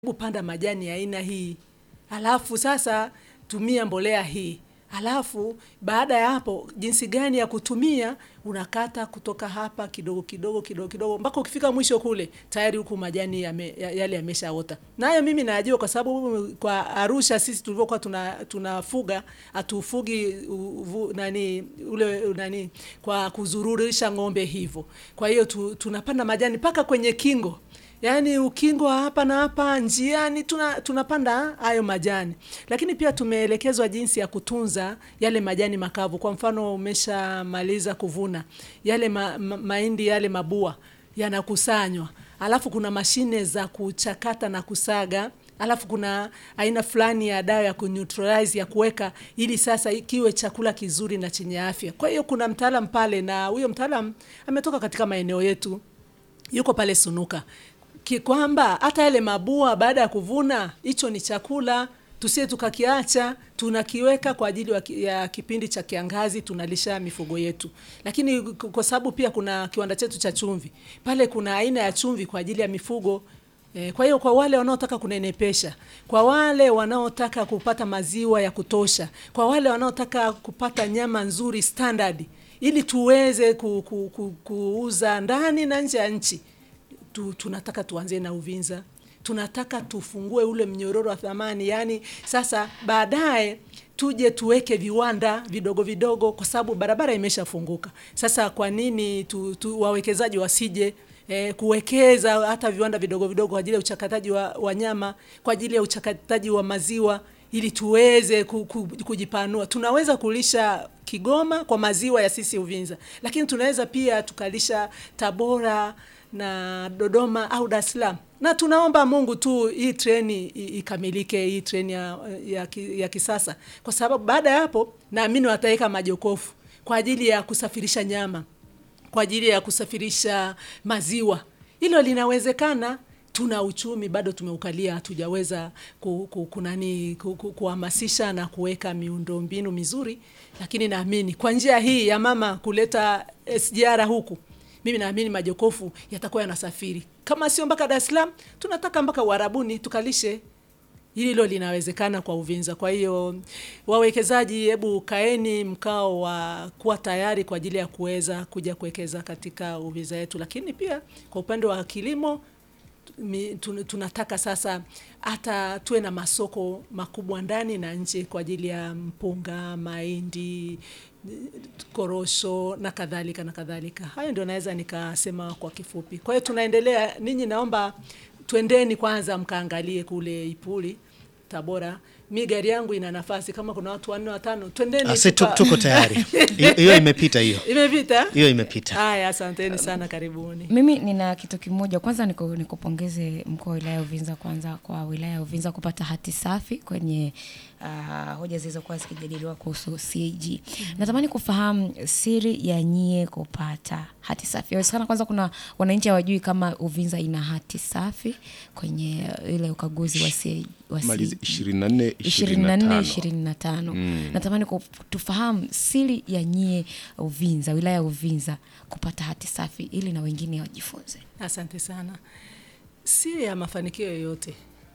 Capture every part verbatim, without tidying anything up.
panda majani ya aina hii. Alafu sasa tumia mbolea hii. Alafu baada ya hapo jinsi gani ya kutumia, unakata kutoka hapa kidogo kidogo kidogo kidogo mpaka ukifika mwisho kule tayari huku majani yame, yale yameshaota. Nayo mimi najua kwa sababu kwa Arusha sisi tulivyokuwa tuna tunafuga atufugi uvu, nani ule nani kwa kuzururisha ng'ombe hivyo. Kwa hiyo tu, tunapanda majani paka kwenye kingo. Yaani ukingo hapa na hapa njiani tuna, tunapanda hayo majani. Lakini pia tumeelekezwa jinsi ya kutunza yale majani makavu. Kwa mfano umeshamaliza kuvuna yale ma, ma, mahindi yale mabua yanakusanywa. Alafu kuna mashine za kuchakata na kusaga. Alafu kuna aina fulani ya dawa ya kuneutralize ya kuweka ili sasa kiwe chakula kizuri na chenye afya. Kwa hiyo kuna mtaalamu pale na huyo mtaalamu ametoka katika maeneo yetu. Yuko pale Sunuka. Kikwamba hata yale mabua baada ya kuvuna hicho ni chakula, tusie tukakiacha, tunakiweka kwa ajili ya kipindi cha kiangazi tunalisha mifugo yetu. Lakini kwa sababu pia kuna kiwanda chetu cha chumvi, pale kuna aina ya chumvi kwa ajili ya mifugo. E, kwa hiyo kwa wale wanaotaka kunenepesha, kwa wale wanaotaka kupata maziwa ya kutosha, kwa wale wanaotaka kupata nyama nzuri standard ili tuweze ku, ku, ku, kuuza ndani na nje ya nchi. Tu, tunataka tuanze na Uvinza. Tunataka tufungue ule mnyororo wa thamani. Yani sasa baadaye tuje tuweke viwanda vidogo vidogo kwa sababu barabara imeshafunguka. Sasa kwa nini tu, tu, wawekezaji wasije eh, kuwekeza hata viwanda vidogo vidogo kwa ajili ya uchakataji wa, wa nyama, kwa ajili ya uchakataji wa maziwa ili tuweze ku, ku, kujipanua. Tunaweza kulisha Kigoma kwa maziwa ya sisi Uvinza. Lakini tunaweza pia tukalisha Tabora na Dodoma au Dar es Salaam. Na tunaomba Mungu tu hii treni ikamilike, hii treni ya, ya, ya kisasa. Kwa sababu baada ya hapo naamini wataweka majokofu kwa ajili ya kusafirisha nyama, kwa ajili ya kusafirisha maziwa. Hilo linawezekana. Tuna uchumi bado tumeukalia, hatujaweza ku, ku, kunani ku, ku, kuhamasisha na kuweka miundombinu mizuri, lakini naamini kwa njia hii ya mama kuleta S G R huku, mimi naamini majokofu yatakuwa yanasafiri. Kama sio mpaka Dar es Salaam, tunataka mpaka Uarabuni tukalishe. Hilo linawezekana kwa Uvinza. Kwa hiyo wawekezaji, hebu kaeni mkao wa kuwa tayari kwa ajili ya kuweza kuja kuwekeza katika Uvinza yetu. Lakini pia kwa upande wa kilimo Mi, tunataka sasa hata tuwe na masoko makubwa ndani na nje kwa ajili ya mpunga, mahindi, korosho na kadhalika na kadhalika. Hayo ndio naweza nikasema kwa kifupi. Kwa hiyo tunaendelea, ninyi naomba twendeni kwanza mkaangalie kule Ipuli, Tabora. Mimi gari yangu ina nafasi kama kuna watu wanne watano. Twendeni. Ase tuka... tuko tayari. Hiyo imepita hiyo. Imepita? Hiyo imepita. Haya, asanteni sana, karibuni. Mimi nina kitu kimoja. Kwanza niko nikupongeze mkuu wa wilaya ya Uvinza kwanza kwa wilaya ya Uvinza kupata hati safi kwenye uh, hoja zilizokuwa zikijadiliwa kuhusu C A G. Mm-hmm. Natamani kufahamu siri ya nyie kupata hati safi. Inawezekana kwanza kuna wananchi hawajui kama Uvinza ina hati safi kwenye ile ukaguzi wa C A G. Malizi ishirini na nne ishirini na tano. Mm. Natamani tufahamu siri ya nyie Uvinza, wilaya ya Uvinza kupata hati safi ili na wengine wajifunze. Asante sana. Siri ya mafanikio yoyote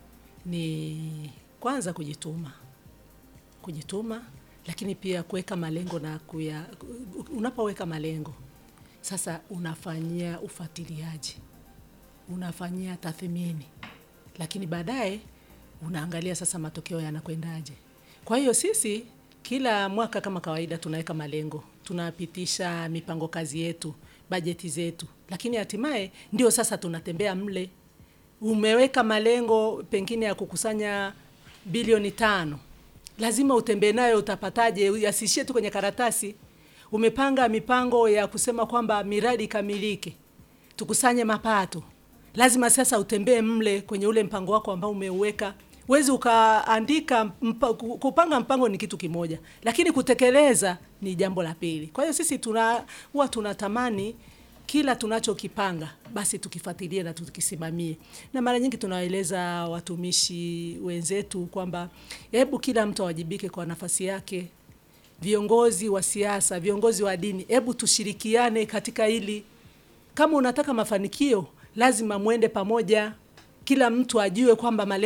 ni kwanza kujituma. Kujituma, lakini pia kuweka malengo na kuya, unapoweka malengo sasa unafanyia ufuatiliaji. Unafanyia tathmini. Lakini baadaye unaangalia sasa matokeo yanakwendaje. Kwa hiyo sisi kila mwaka kama kawaida tunaweka malengo, tunapitisha mipango kazi yetu, bajeti zetu, lakini hatimaye ndio sasa tunatembea mle. Umeweka malengo pengine ya kukusanya bilioni tano, lazima utembee nayo, utapataje, yasishie tu kwenye karatasi. Umepanga mipango ya kusema kwamba miradi kamilike, tukusanye mapato, lazima sasa utembee mle kwenye ule mpango wako ambao umeuweka. Wezi ukaandika mpa, kupanga mpango ni kitu kimoja, lakini kutekeleza ni jambo la pili. Kwa hiyo sisi tuna huwa tunatamani kila tunachokipanga basi tukifuatilie na tukisimamie. Na mara nyingi tunawaeleza watumishi wenzetu kwamba hebu kila mtu awajibike kwa nafasi yake. Viongozi wa siasa, viongozi wa dini, hebu tushirikiane katika hili. Kama unataka mafanikio lazima muende pamoja. kila mtu ajue kwamba